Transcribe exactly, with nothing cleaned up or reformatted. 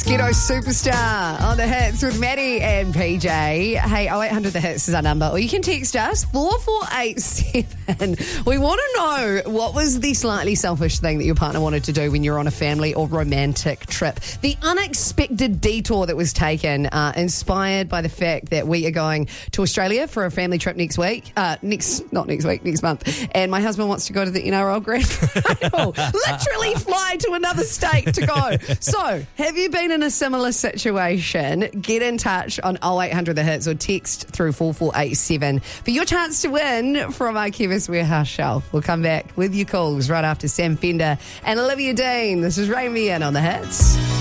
Ghetto Superstar on the hits with Maddie and P J. Hey, oh eight hundred The Hits is our number. Or you can text us four four eight seven. We want to know, what was the slightly selfish thing that your partner wanted to do when you're on a family or romantic trip? The unexpected detour that was taken, uh, inspired by the fact that we are going to Australia for a family trip next week. Uh, next, not next week, next month. And my husband wants to go to the N R L Grand Final. Literally fly to another state to go. So, have you been in a similar situation? Get in touch on oh eight hundred The Hits or text through four four eight seven for your chance to win from our Chemist Warehouse shelf. We'll come back with your calls right after Sam Fender and Olivia Dean. This is Rain Me In on The Hits.